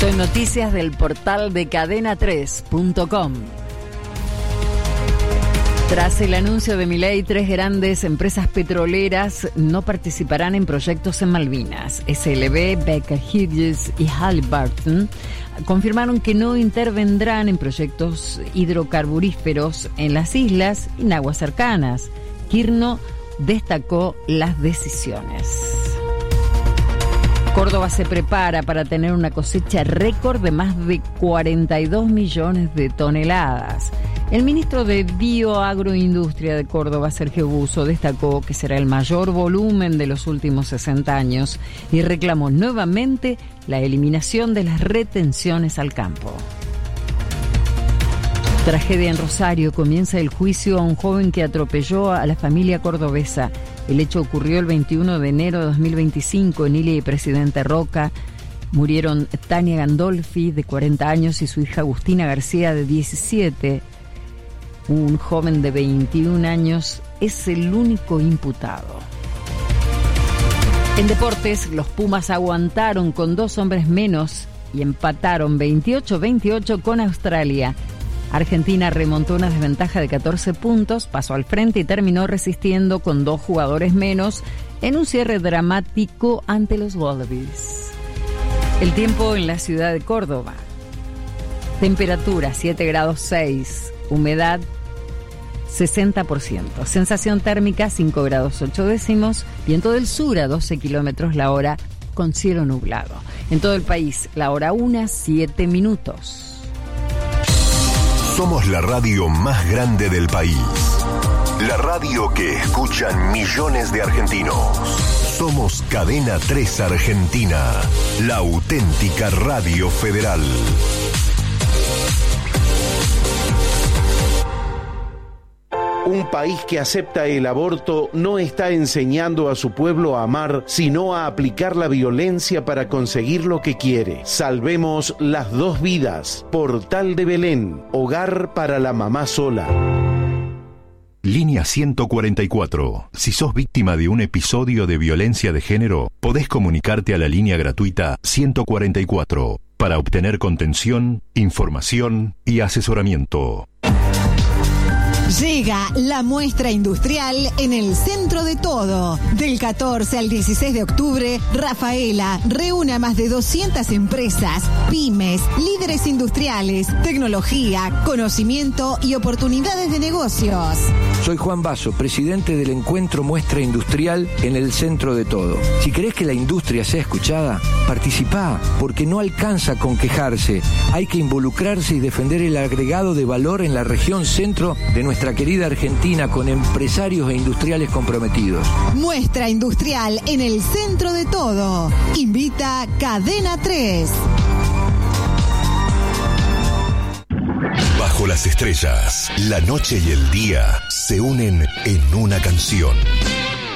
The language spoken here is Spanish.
Son noticias del portal de cadena3.com. Tras el anuncio de Milei, 3 grandes empresas petroleras no participarán en proyectos en Malvinas. SLB, Baker Hughes y Halliburton confirmaron que no intervendrán en proyectos hidrocarburíferos en las islas y en aguas cercanas. Kirchner destacó las decisiones. Córdoba se prepara para tener una cosecha récord de más de 42 millones de toneladas. El ministro de Bioagroindustria de Córdoba, Sergio Busso, destacó que será el mayor volumen de los últimos 60 años y reclamó nuevamente la eliminación de las retenciones al campo. Tragedia en Rosario. Comienza el juicio a un joven que atropelló a la familia cordobesa. El hecho ocurrió el 21 de enero de 2025 en Ilia y Presidente Roca. Murieron Tania Gandolfi, de 40 años, y su hija Agustina García, de 17. Un joven de 21 años es el único imputado. En deportes, los Pumas aguantaron con 2 hombres menos y empataron 28-28 con Australia. Argentina remontó una desventaja de 14 puntos, pasó al frente y terminó resistiendo con 2 jugadores menos en un cierre dramático ante los Wallabies. El tiempo en la ciudad de Córdoba. Temperatura 7 grados 6, humedad 60%, sensación térmica 5 grados 8 décimos, viento del sur a 12 kilómetros la hora con cielo nublado. En todo el país, la hora 1:07 minutos. Somos la radio más grande del país. La radio que escuchan millones de argentinos. Somos Cadena 3 Argentina, la auténtica radio federal. Un país que acepta el aborto no está enseñando a su pueblo a amar, sino a aplicar la violencia para conseguir lo que quiere. Salvemos las 2 vidas. Portal de Belén, hogar para la mamá sola. Línea 144. Si sos víctima de un episodio de violencia de género, podés comunicarte a la línea gratuita 144 para obtener contención, información y asesoramiento. Llega la muestra industrial en el centro de todo. Del 14 al 16 de octubre, Rafaela reúne a más de 200 empresas, pymes, líderes industriales, tecnología, conocimiento y oportunidades de negocios. Soy Juan Basso, presidente del encuentro Muestra Industrial en el centro de todo. Si querés que la industria sea escuchada, participá, porque no alcanza con quejarse. Hay que involucrarse y defender el agregado de valor en la región centro de nuestra querida Argentina, con empresarios e industriales comprometidos. Muestra industrial en el centro de todo. Invita Cadena 3. Bajo las estrellas, la noche y el día se unen en una canción.